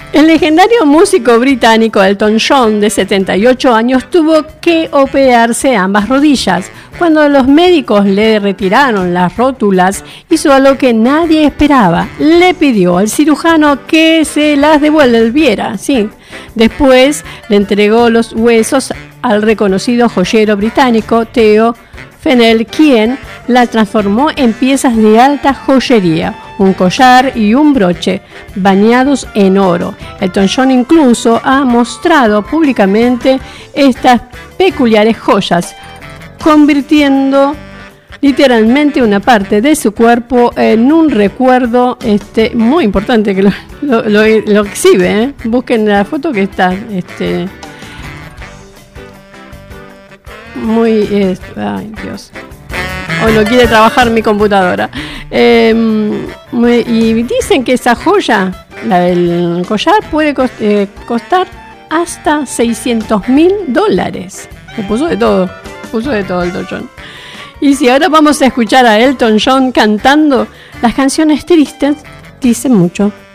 El legendario músico británico Elton John, de 78 años, tuvo que operarse ambas rodillas. Cuando los médicos le retiraron las rótulas, hizo algo que nadie esperaba. Le pidió al cirujano que se las devolviera. Sí. Después le entregó los huesos al reconocido joyero británico Theo Fennell, quien la transformó en piezas de alta joyería, un collar y un broche bañados en oro. Elton John incluso ha mostrado públicamente estas peculiares joyas, convirtiendo literalmente una parte de su cuerpo en un recuerdo muy importante que lo exhibe. Busquen la foto que está muy... ay, Dios. Hoy no quiere trabajar mi computadora. Y dicen que esa joya, la del collar, puede costar hasta $600,000. Le puso de todo Elton John. Y si ahora vamos a escuchar a Elton John cantando, las canciones tristes dicen mucho.